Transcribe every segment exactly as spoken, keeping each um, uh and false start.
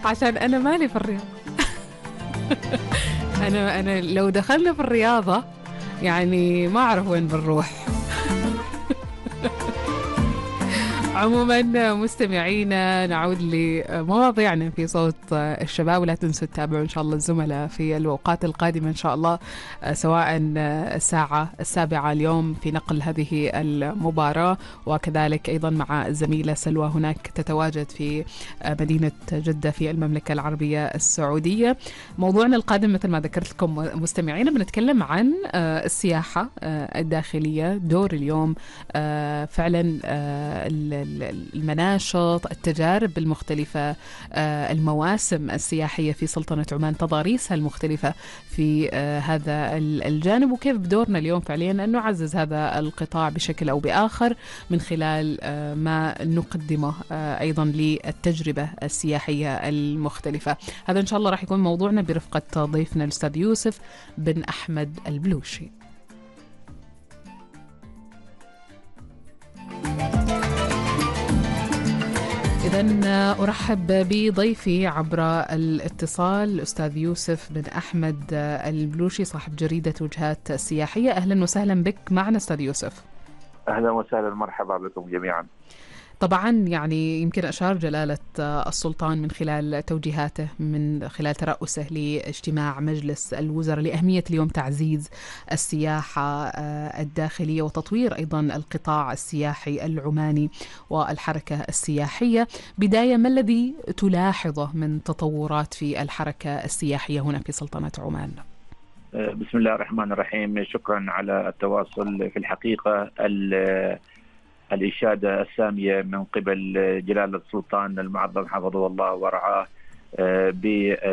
عشان أنا مالي في الرياضة. أنا أنا لو دخلنا في الرياضة يعني ما أعرف وين بنروح. عموما مستمعينا نعود لمواضيعنا في صوت الشباب، ولا تنسوا تتابعوا إن شاء الله الزملاء في الأوقات القادمة إن شاء الله، سواء الساعة السابعة اليوم في نقل هذه المباراة، وكذلك أيضا مع الزميلة سلوى هناك تتواجد في مدينة جدة في المملكة العربية السعودية. موضوعنا القادم مثل ما ذكرت لكم مستمعينا بنتكلم عن السياحة الداخلية، دور اليوم فعلا المناشط، التجارب المختلفة، المواسم السياحية في سلطنة عمان، تضاريسها المختلفة في هذا الجانب، وكيف بدورنا اليوم فعليا أن نعزز هذا القطاع بشكل أو بآخر من خلال ما نقدمه أيضا للتجربة السياحية المختلفة. هذا إن شاء الله راح يكون موضوعنا برفقة ضيفنا الأستاذ يوسف بن أحمد البلوشي. إذن أرحب بضيفي عبر الاتصال الأستاذ يوسف بن أحمد البلوشي صاحب جريدة وجهات السياحية. أهلا وسهلا بك معنا أستاذ يوسف. أهلا وسهلا، مرحبا بكم جميعا. طبعا يعني يمكن أشار جلالة السلطان من خلال توجيهاته من خلال ترأسه لاجتماع مجلس الوزراء لأهمية اليوم تعزيز السياحة الداخلية وتطوير أيضا القطاع السياحي العماني والحركة السياحية. بداية، ما الذي تلاحظه من تطورات في الحركة السياحية هنا في سلطنة عمان؟ بسم الله الرحمن الرحيم. شكرا على التواصل. في الحقيقة الإشادة السامية من قبل جلالة السلطان المعظم حفظه الله ورعاه ب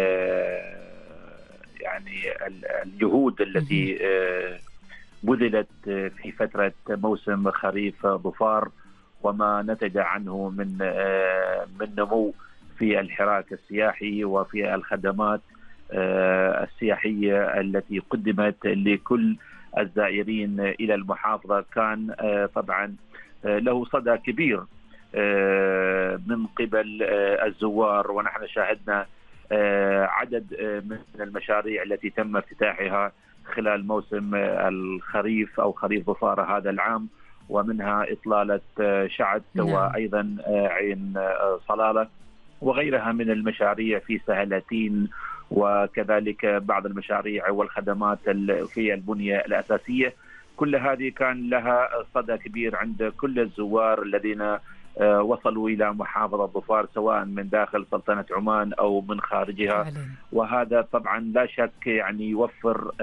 يعني الجهود التي بذلت في فترة موسم خريف ظفار وما نتج عنه من من نمو في الحراك السياحي وفي الخدمات السياحية التي قدمت لكل الزائرين إلى المحافظة، كان طبعا له صدى كبير من قبل الزوار، ونحن شاهدنا عدد من المشاريع التي تم افتتاحها خلال موسم الخريف أو خريف ظفار هذا العام، ومنها إطلالة شعت وأيضا عين صلالة وغيرها من المشاريع في سهلتين، وكذلك بعض المشاريع والخدمات في البنية الأساسية. كل هذه كان لها صدى كبير عند كل الزوار الذين وصلوا إلى محافظة ظفار سواء من داخل سلطنة عمان أو من خارجها، وهذا طبعا لا شك يعني يوفر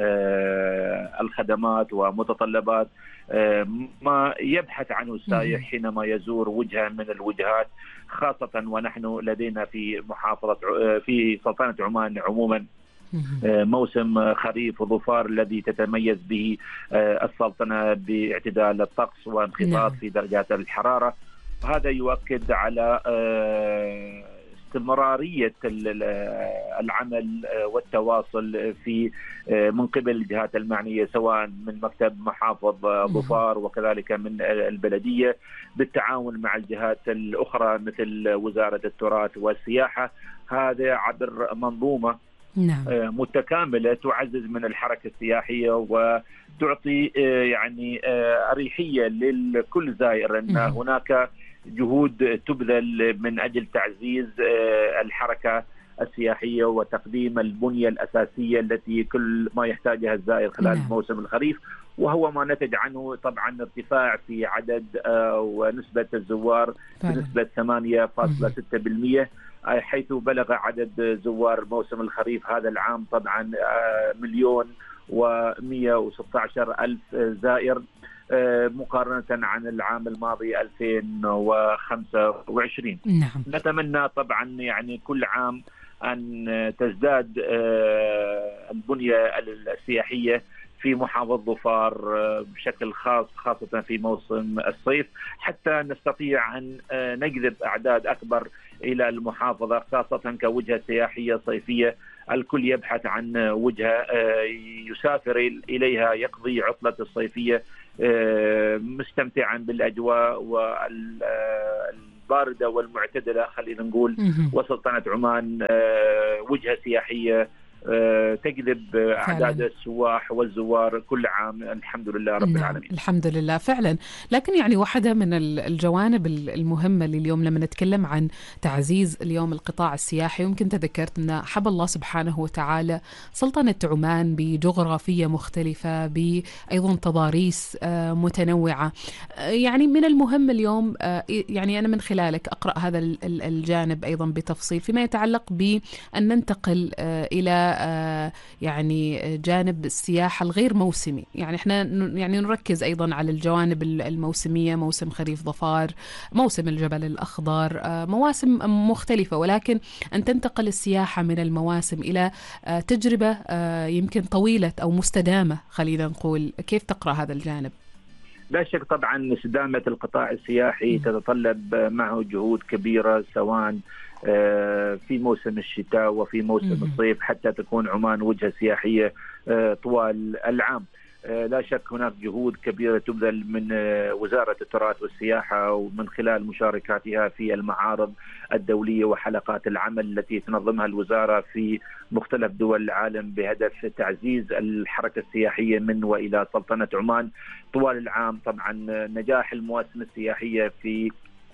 الخدمات ومتطلبات ما يبحث عنه السائح حينما يزور وجهة من الوجهات، خاصة ونحن لدينا في محافظة في سلطنة عمان عموما موسم خريف ظفار الذي تتميز به السلطنة باعتدال الطقس وانخفاض في درجات الحرارة. هذا يؤكد على استمرارية العمل والتواصل في من قبل الجهات المعنية سواء من مكتب محافظ ظفار وكذلك من البلدية بالتعاون مع الجهات الأخرى مثل وزارة التراث والسياحة. هذا عبر منظومة نعم. متكاملة تعزز من الحركة السياحية وتعطي يعني أريحية لكل زائر أن هناك جهود تبذل من أجل تعزيز الحركة السياحية وتقديم البنية الأساسية التي كل ما يحتاجها الزائر خلال نعم. موسم الخريف، وهو ما نتج عنه طبعا ارتفاع في عدد ونسبة الزوار بنسبة ثمانية فاصلة ستة بالمئة، حيث بلغ عدد زوار موسم الخريف هذا العام طبعا مليون ومئة وستة عشر ألف زائر مقارنة عن العام الماضي ألفين وخمسة وعشرين. نعم. نتمنى طبعا يعني كل عام أن تزداد البنية السياحية في محافظة ظفار بشكل خاص، خاصة في موسم الصيف، حتى نستطيع أن نجذب أعداد أكبر إلى المحافظة، خاصة كوجهة سياحية صيفية. الكل يبحث عن وجهة يسافر إليها يقضي عطلة الصيفية مستمتعا بالأجواء الباردة والمعتدلة خلينا نقول، وسلطنة عمان وجهة سياحية تجذب أعداد السواح والزوار كل عام الحمد لله رب نعم. العالمين. الحمد لله فعلا. لكن يعني واحدة من الجوانب المهمة لليوم لما نتكلم عن تعزيز اليوم القطاع السياحي، يمكن تذكرت أن حب الله سبحانه وتعالى سلطنة عمان بجغرافية مختلفة، بأيضا تضاريس متنوعة. يعني من المهم اليوم يعني أنا من خلالك أقرأ هذا الجانب أيضا بتفصيل فيما يتعلق بأن ننتقل إلى يعني جانب السياحة الغير موسمي. يعني احنا يعني نركز أيضا على الجوانب الموسمية، موسم خريف ظفار، موسم الجبل الأخضر، مواسم مختلفة، ولكن أن تنتقل السياحة من المواسم إلى تجربة يمكن طويلة أو مستدامة خلينا نقول. كيف تقرأ هذا الجانب؟ لا شك طبعا استدامة القطاع السياحي تتطلب معه جهود كبيرة، سواء في موسم الشتاء وفي موسم الصيف، حتى تكون عمان وجهة سياحية طوال العام. لا شك هناك جهود كبيرة تبذل من وزارة التراث والسياحة ومن خلال مشاركاتها في المعارض الدولية وحلقات العمل التي تنظمها الوزارة في مختلف دول العالم بهدف تعزيز الحركة السياحية من وإلى سلطنة عمان طوال العام. طبعا نجاح المواسم السياحية في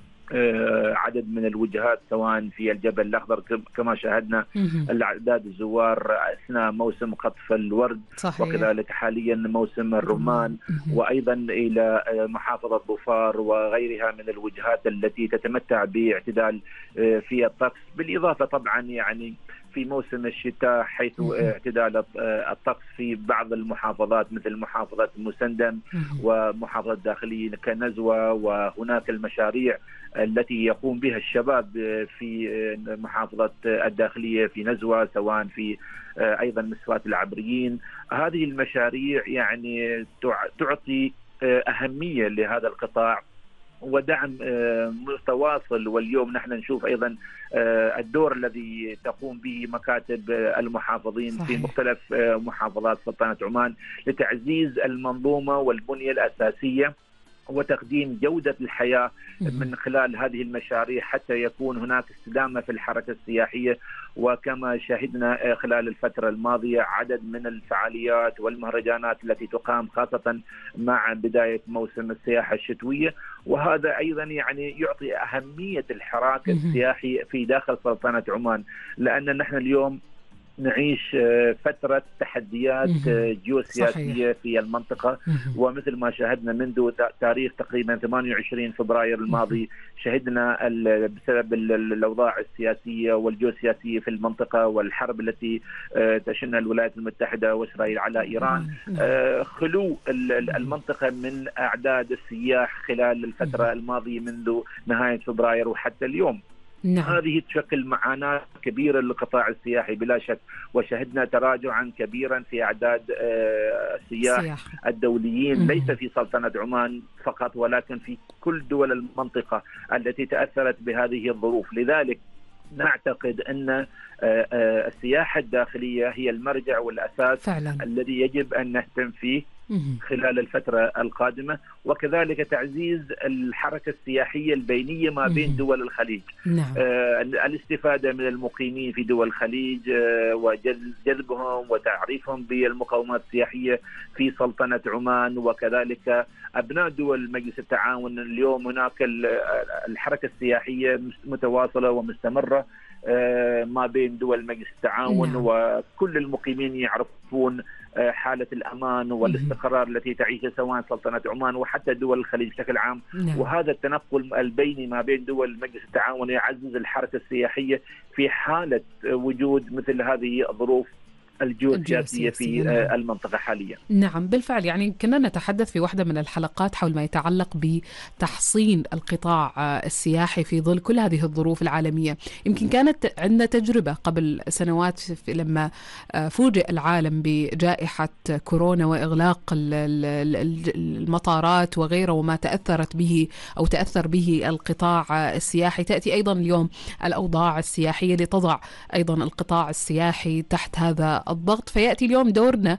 عدد من الوجهات سواء في الجبل الأخضر كما شاهدنا الأعداد الزوار أثناء موسم قطف الورد، صحيح. وكذلك حاليا موسم الرمان، وأيضا إلى محافظة ظفار وغيرها من الوجهات التي تتمتع باعتدال في الطقس، بالإضافة طبعا يعني في موسم الشتاء حيث اعتدال الطقس في بعض المحافظات مثل محافظة المسندم ومحافظة الداخلية كنزوة، وهناك المشاريع التي يقوم بها الشباب في محافظة الداخلية في نزوة، سواء في أيضا مسفات العبريين. هذه المشاريع يعني تعطي أهمية لهذا القطاع ودعم متواصل. واليوم نحن نشوف أيضا الدور الذي تقوم به مكاتب المحافظين، صحيح. في مختلف محافظات سلطنة عمان لتعزيز المنظومة والبنية الأساسية وتقديم جودة الحياة من خلال هذه المشاريع حتى يكون هناك استدامة في الحركة السياحية. وكما شاهدنا خلال الفترة الماضية عدد من الفعاليات والمهرجانات التي تقام خاصة مع بداية موسم السياحة الشتوية، وهذا أيضا يعني يعطي أهمية الحراك السياحي في داخل سلطنة عمان، لأن نحن اليوم نعيش فترة تحديات جيوسياسية في المنطقة، ومثل ما شاهدنا منذ تاريخ تقريبا ثمانية وعشرين فبراير الماضي شهدنا بسبب الأوضاع السياسية والجيوسياسية في المنطقة والحرب التي تشنها الولايات المتحدة وإسرائيل على إيران خلو المنطقة من أعداد السياح خلال الفترة الماضية منذ نهاية فبراير وحتى اليوم. نعم. هذه تشكل معاناة كبيرة للقطاع السياحي بلا شك، وشهدنا تراجعا كبيرا في أعداد السياح سياح. الدوليين مم. ليس في سلطنة عمان فقط ولكن في كل دول المنطقة التي تأثرت بهذه الظروف. لذلك نعتقد أن السياحة الداخلية هي المرجع والأساس فعلا. الذي يجب أن نهتم فيه خلال الفترة القادمة، وكذلك تعزيز الحركة السياحية البينية ما بين دول الخليج. نعم. آه الاستفادة من المقيمين في دول الخليج آه وجذبهم وتعريفهم بالمقومات السياحية في سلطنة عمان، وكذلك أبناء دول مجلس التعاون. اليوم هناك الحركة السياحية متواصلة ومستمرة آه ما بين دول مجلس التعاون. نعم. وكل المقيمين يعرفون حالة الأمان والاستقرار التي تعيشها سواء سلطنة عمان وحتى دول الخليج بشكل عام. نعم. وهذا التنقل البيني ما بين دول مجلس التعاون يعزز الحركة السياحية في حالة وجود مثل هذه الظروف الجيوسياسية في نعم. المنطقة حاليا. نعم بالفعل، يعني كنا نتحدث في واحدة من الحلقات حول ما يتعلق بتحصين القطاع السياحي في ظل كل هذه الظروف العالمية. يمكن كانت عندنا تجربة قبل سنوات لما فوجئ العالم بجائحة كورونا وإغلاق المطارات وغيره وما تأثرت به أو تأثر به القطاع السياحي. تأتي أيضا اليوم الأوضاع السياحية لتضع أيضا القطاع السياحي تحت هذا الضغط. فيأتي اليوم دورنا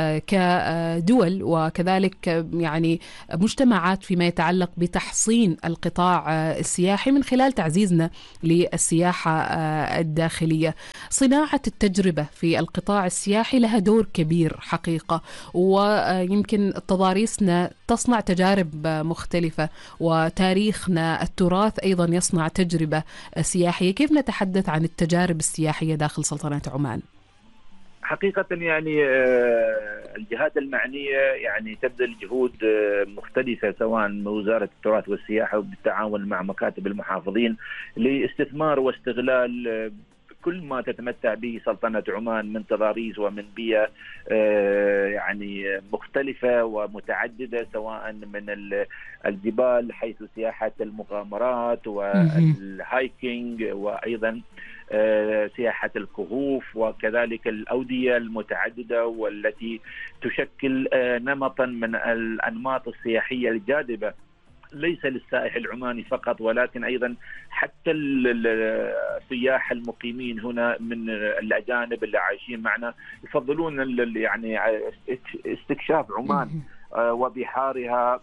كدول وكذلك يعني مجتمعات فيما يتعلق بتحصين القطاع السياحي من خلال تعزيزنا للسياحة الداخلية. صناعة التجربة في القطاع السياحي لها دور كبير حقيقة، ويمكن تضاريسنا تصنع تجارب مختلفة، وتاريخنا التراث أيضا يصنع تجربة سياحية. كيف نتحدث عن التجارب السياحية داخل سلطنة عمان؟ حقيقة يعني الجهات المعنية يعني تبذل جهود مختلفة، سواء من وزارة التراث والسياحة وبالتعاون مع مكاتب المحافظين، لاستثمار واستغلال كل ما تتمتع به سلطنة عمان من تضاريس ومن بيئة يعني مختلفة ومتعددة، سواء من الجبال حيث سياحة المغامرات والهايكينج، وأيضا سياحة الكهوف، وكذلك الأودية المتعددة والتي تشكل نمطا من الأنماط السياحية الجاذبة ليس للسائح العماني فقط، ولكن أيضا حتى السياح المقيمين هنا من الأجانب اللي عايشين معنا يفضلون يعني استكشاف عمان وبحارها،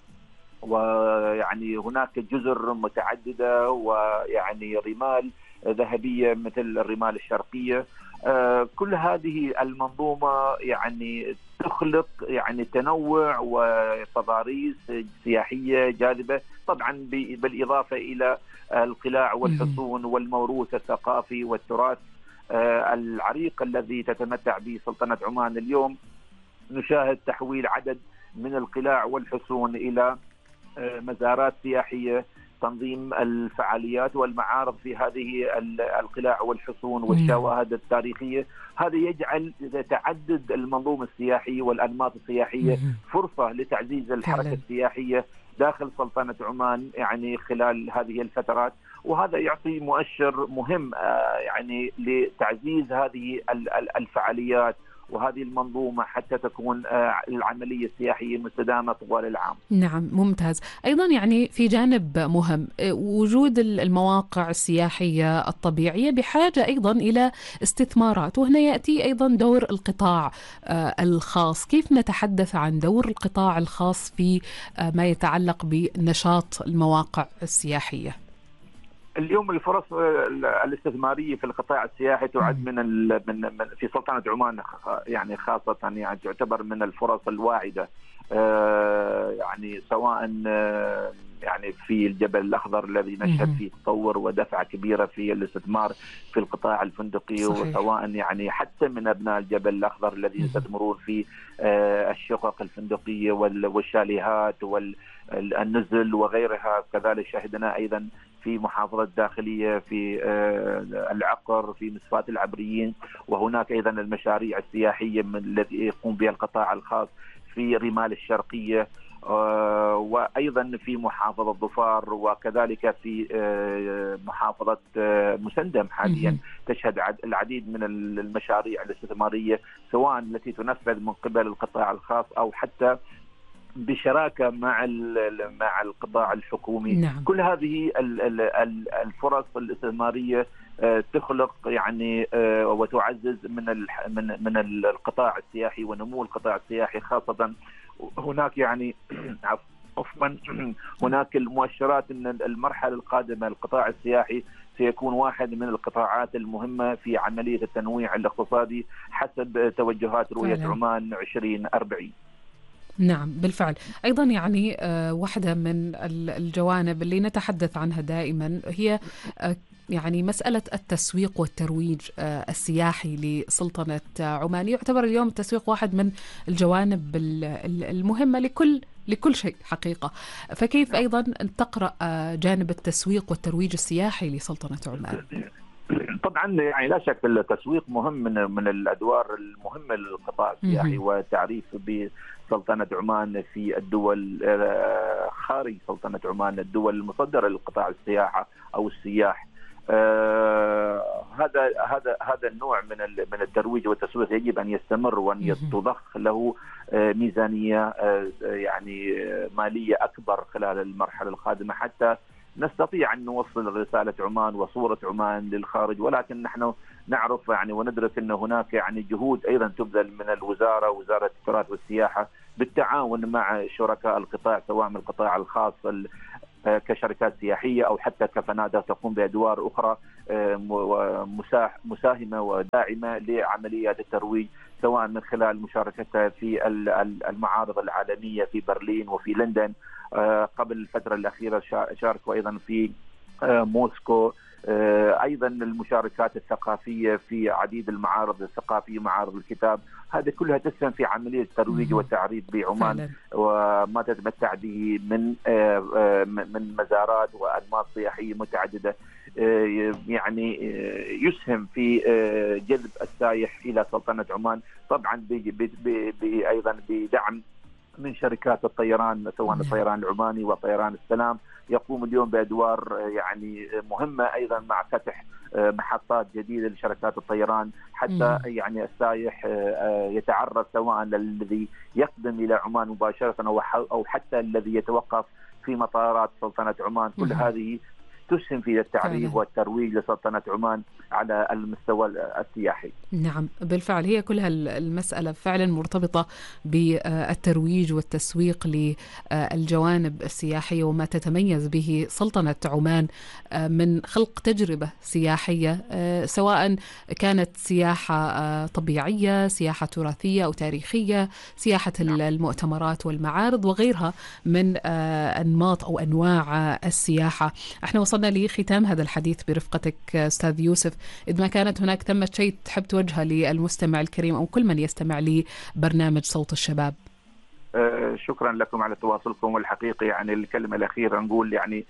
ويعني هناك جزر متعددة ويعني رمال ذهبية مثل الرمال الشرقية. كل هذه المنظومة يعني تخلق يعني تنوع وتضاريس سياحية جاذبة، طبعا بالإضافة إلى القلاع والحصون والموروث الثقافي والتراث العريق الذي تتمتع به سلطنة عمان. اليوم نشاهد تحويل عدد من القلاع والحصون إلى مزارات سياحية، تنظيم الفعاليات والمعارض في هذه القلاع والحصون والشواهد التاريخية. هذا يجعل تعدد المنظومة السياحية والأنماط السياحية فرصة لتعزيز الحركة السياحية داخل سلطنة عمان يعني خلال هذه الفترات، وهذا يعطي مؤشر مهم يعني لتعزيز هذه الفعاليات وهذه المنظومة حتى تكون العملية السياحية مستدامة طوال العام. نعم، ممتاز. أيضا يعني في جانب مهم وجود المواقع السياحية الطبيعية بحاجة أيضا إلى استثمارات، وهنا يأتي أيضا دور القطاع الخاص. كيف نتحدث عن دور القطاع الخاص في ما يتعلق بنشاط المواقع السياحية؟ اليوم الفرص الاستثماريه في القطاع السياحي تعد من من في سلطنه عمان يعني خاصه يعني تعتبر من الفرص الواعده، يعني سواء يعني في الجبل الأخضر الذي نشهد فيه تطور ودفعة كبيرة في الاستثمار في القطاع الفندقي، صحيح. وسواء يعني حتى من أبناء الجبل الأخضر الذين يستثمرون في الشقق الفندقية والشاليهات والنزل وغيرها. كذلك شهدنا أيضا في محافظة الداخلية في العقر في مسفات العبريين، وهناك أيضا المشاريع السياحية من التي يقوم بها القطاع الخاص في رمال الشرقية، وأيضا في محافظة ظفار، وكذلك في محافظة مسندم حاليا تشهد العديد من المشاريع الاستثمارية سواء التي تنفذ من قبل القطاع الخاص أو حتى بشراكة مع مع القطاع الحكومي. نعم. كل هذه الفرص الاستثمارية تخلق يعني وتعزز من من من القطاع السياحي ونمو القطاع السياحي، خاصة هناك يعني عفوا هناك المؤشرات ان المرحلة القادمة القطاع السياحي سيكون واحد من القطاعات المهمة في عملية التنويع الاقتصادي حسب توجهات رؤية فعلا. عمان عشرين أربعين. نعم بالفعل. أيضا يعني واحدة من الجوانب اللي نتحدث عنها دائما هي يعني مسألة التسويق والترويج السياحي لسلطنة عمان. يعتبر اليوم التسويق واحد من الجوانب المهمة لكل لكل شيء حقيقة، فكيف أيضا تقرأ جانب التسويق والترويج السياحي لسلطنة عمان؟ طبعا يعني لا شك التسويق مهم من من الادوار المهمه للقطاع السياحي وتعريف بسلطنه عمان في الدول خارج سلطنه عمان، الدول المصدره للقطاع السياحه او السياح. آه هذا هذا هذا النوع من من الترويج والتسويق يجب ان يستمر وان يتضخ له آه ميزانيه آه يعني ماليه اكبر خلال المرحله القادمه حتى نستطيع أن نوصل رسالة عمان وصورة عمان للخارج. ولكن نحن نعرف يعني وندرك أن هناك يعني جهود أيضا تبذل من الوزارة، وزارة التراث والسياحة، بالتعاون مع شركاء القطاع سواء من القطاع الخاص كشركات سياحية أو حتى كفنادق تقوم بأدوار أخرى مساهمة وداعمة لعمليات الترويج، سواء من خلال مشاركتها في المعارض العالمية في برلين وفي لندن. قبل الفترة الأخيرة شاركوا أيضا في موسكو، أيضا المشاركات الثقافية في عديد المعارض الثقافية، معارض الكتاب، هذه كلها تسهم في عملية الترويج والتعريض بعمان وما تتمتع به من من مزارات وأنماط سياحية متعددة، يعني يسهم في جذب السائح إلى سلطنة عمان، طبعا أيضا بدعم من شركات الطيران سواء الطيران العماني وطيران السلام، يقوم اليوم بأدوار يعني مهمة أيضا مع فتح محطات جديدة لشركات الطيران، حتى يعني السائح يتعرض سواء الذي يقدم إلى عمان مباشرة أو حتى الذي يتوقف في مطارات سلطنة عمان. كل هذه تسهم في التعريب والترويج لسلطنة عمان على المستوى السياحي. نعم بالفعل، هي كلها المسألة فعلا مرتبطة بالترويج والتسويق للجوانب السياحية وما تتميز به سلطنة عمان من خلق تجربة سياحية، سواء كانت سياحة طبيعية، سياحة تراثية أو تاريخية، سياحة المؤتمرات والمعارض وغيرها من أنماط أو أنواع السياحة. احنا وصلنا لختام هذا الحديث برفقتك أستاذ يوسف، إذا ما كانت هناك ثمة شيء تحب توجهه للمستمع الكريم أو كل من يستمع لبرنامج صوت الشباب. أه شكرا لكم على تواصلكم، والحقيقة يعني الكلمة الأخيرة نقول يعني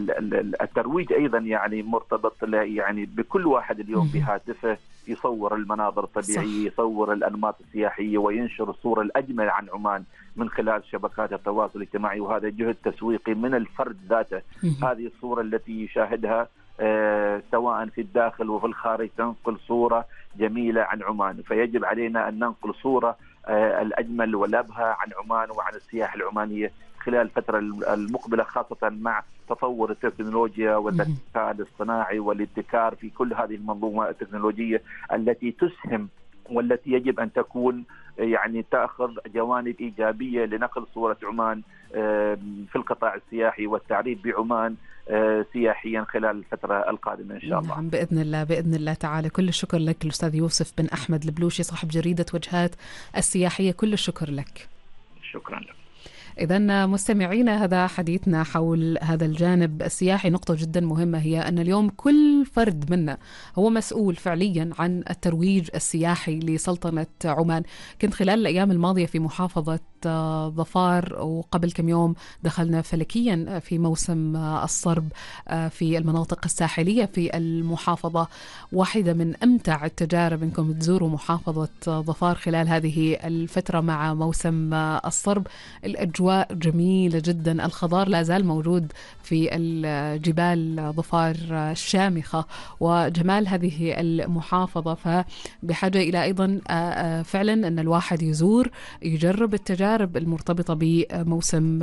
الترويج أيضا يعني مرتبط يعني بكل واحد اليوم بهاتفه يصور المناظر الطبيعية، يصور الأنماط السياحية وينشر الصورة الأجمل عن عمان من خلال شبكات التواصل الاجتماعي، وهذا جهد تسويقي من الفرد ذاته. هذه الصورة التي يشاهدها أه سواء في الداخل وفي الخارج تنقل صورة جميلة عن عمان، فيجب علينا أن ننقل صورة أه الأجمل والأبهى عن عمان وعن السياحة العمانية خلال الفترة المقبلة، خاصة مع تطور التكنولوجيا والذكاء الاصطناعي والابتكار في كل هذه المنظومة التكنولوجية التي تسهم والتي يجب أن تكون يعني تأخذ جوانب إيجابية لنقل صورة عمان في القطاع السياحي والتعريف بعمان سياحيا خلال الفترة القادمة إن شاء الله. نعم بإذن الله بإذن الله تعالى. كل الشكر لك الأستاذ يوسف بن أحمد البلوشي صاحب جريدة وجهات السياحية، كل الشكر لك. شكرا لك. إذن مستمعينا هذا حديثنا حول هذا الجانب السياحي. نقطة جدا مهمة هي أن اليوم كل فرد منا هو مسؤول فعليا عن الترويج السياحي لسلطنة عمان. كنت خلال الأيام الماضية في محافظة ظفار، وقبل كم يوم دخلنا فلكيا في موسم الصرب في المناطق الساحلية في المحافظة. واحدة من أمتع التجارب أنكم تزوروا محافظة ظفار خلال هذه الفترة مع موسم الصرب. الأجواء جميلة جدا، الخضار لا زال موجود في الجبال ظفار الشامخة وجمال هذه المحافظة، فبحاجة إلى أيضا فعلا أن الواحد يزور يجرب التجارب المرتبطة بموسم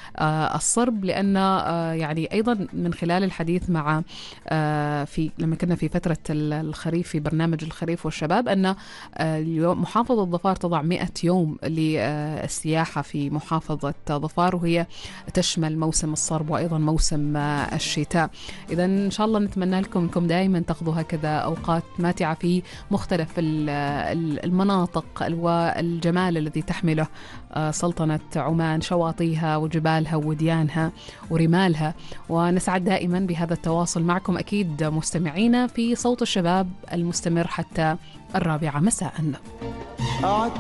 الصرب، لأن يعني أيضا من خلال الحديث مع في لما كنا في فترة الخريف في برنامج الخريف والشباب أن محافظة ظفار تضع مئة يوم للسياحة في محافظة ظفار، وهي تشمل موسم الصرب وأيضا موسم الشتاء. إذا إن شاء الله نتمنى لكم أنكم دائما تقضوا هكذا أوقات ماتعة في مختلف المناطق والجمال الذي تحمله سلطنة عمان، شواطئها وجبالها ووديانها ورمالها. ونسعد دائما بهذا التواصل معكم أكيد مستمعينا في صوت الشباب المستمر حتى الرابعة مساء.